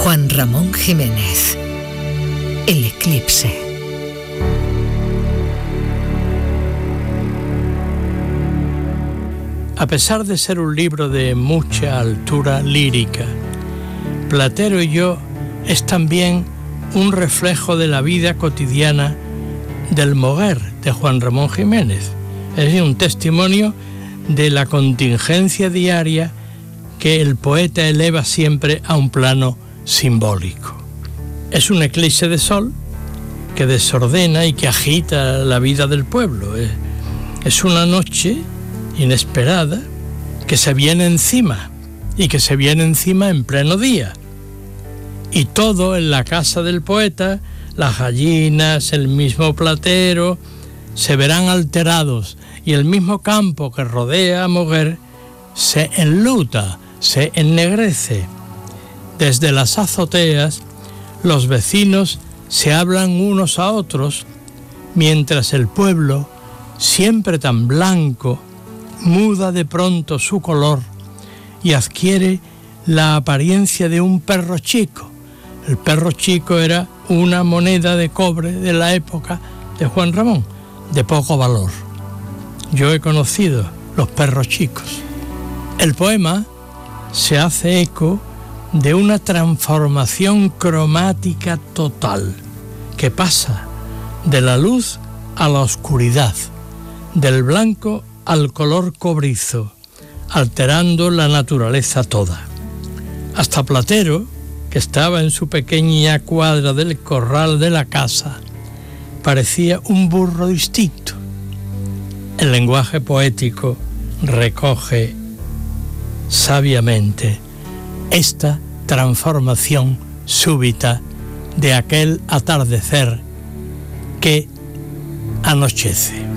Juan Ramón Jiménez. El eclipse. A pesar de ser un libro de mucha altura lírica, Platero y yo es también un reflejo de la vida cotidiana del Moguer de Juan Ramón Jiménez. Es decir, un testimonio de la contingencia diaria que el poeta eleva siempre a un plano simbólico. Es un eclipse de sol que desordena y que agita la vida del pueblo. Es una noche inesperada que se viene encima y que se viene encima en pleno día. Y todo en la casa del poeta, las gallinas, el mismo Platero, se verán alterados y el mismo campo que rodea a Moguer se enluta, se ennegrece. Desde las azoteas, los vecinos se hablan unos a otros, mientras el pueblo, siempre tan blanco, muda de pronto su color y adquiere la apariencia de un perro chico. El perro chico era una moneda de cobre de la época de Juan Ramón, de poco valor. Yo he conocido los perros chicos. El poema se hace eco de una transformación cromática total que pasa de la luz a la oscuridad, del blanco al color cobrizo, alterando la naturaleza toda. Hasta Platero, que estaba en su pequeña cuadra del corral de la casa, parecía un burro distinto. El lenguaje poético recoge sabiamente esta transformación súbita de aquel atardecer que anochece.